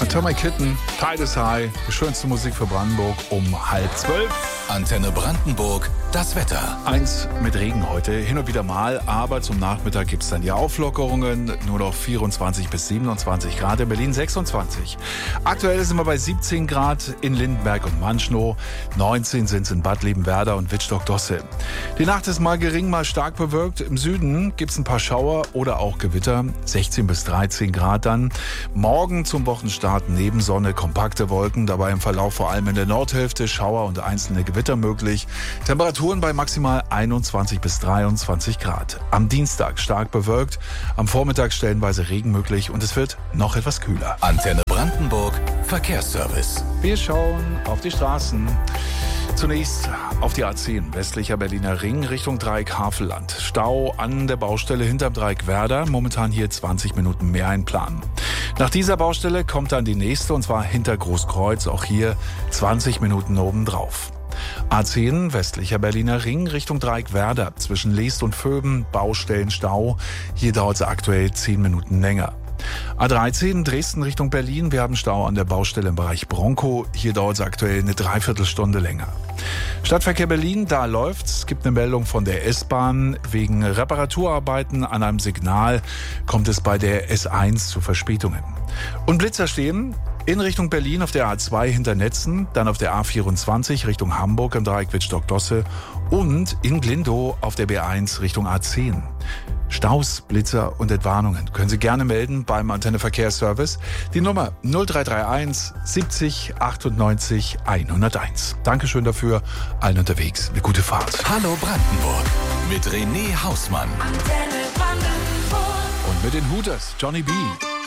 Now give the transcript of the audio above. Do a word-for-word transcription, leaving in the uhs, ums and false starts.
Atomic Kitten, Tide is High, die schönste Musik für Brandenburg um halb zwölf. Antenne Brandenburg, das Wetter. Eins mit Regen heute, hin und wieder mal, aber zum Nachmittag gibt es dann die Auflockerungen. Nur noch vierundzwanzig bis siebenundzwanzig Grad, in Berlin sechsundzwanzig. Aktuell sind wir bei siebzehn Grad in Lindenberg und Manschnow, neunzehn sind es in Bad Liebenwerda und Wittstock-Dosse. Die Nacht ist mal gering, mal stark bewölkt. Im Süden gibt es ein paar Schauer oder auch Gewitter, sechzehn bis dreizehn Grad dann. Morgen zum Wochenstart Nebensonne, kompakte Wolken, dabei im Verlauf vor allem in der Nordhälfte Schauer und einzelne Gewitter möglich. Temperaturen bei maximal einundzwanzig bis dreiundzwanzig Grad. Am Dienstag stark bewölkt, am Vormittag stellenweise Regen möglich und es wird noch etwas kühler. Antenne Brandenburg, Verkehrsservice. Wir schauen auf die Straßen. Zunächst auf die A zehn, westlicher Berliner Ring, Richtung Dreieck Havelland. Stau an der Baustelle hinterm Dreieck Werder, momentan hier zwanzig Minuten mehr einplanen. Nach dieser Baustelle kommt dann die nächste, und zwar hinter Großkreuz, auch hier zwanzig Minuten obendrauf. A zehn, westlicher Berliner Ring, Richtung Dreieck Werder, zwischen Leest und Vöben, Baustellenstau. Hier dauert es aktuell zehn Minuten länger. A dreizehn, Dresden Richtung Berlin, wir haben Stau an der Baustelle im Bereich Bronkow. Hier dauert es aktuell eine Dreiviertelstunde länger. Stadtverkehr Berlin, da läuft's. Es gibt eine Meldung von der S-Bahn. Wegen Reparaturarbeiten an einem Signal kommt es bei der S eins zu Verspätungen. Und Blitzer stehen in Richtung Berlin auf der A zwei hinter Netzen, dann auf der A vierundzwanzig Richtung Hamburg im Dreieck Wittstock-Dosse und in Glindow auf der B eins Richtung A zehn. Staus, Blitzer und Entwarnungen können Sie gerne melden beim Antenne Verkehrsservice. Die Nummer null drei drei eins siebzig achtundneunzig hunderteins. Dankeschön dafür. Allen unterwegs eine gute Fahrt. Hallo Brandenburg mit René Hausmann. Antenne Brandenburg. Und mit den Hooters, Johnny B.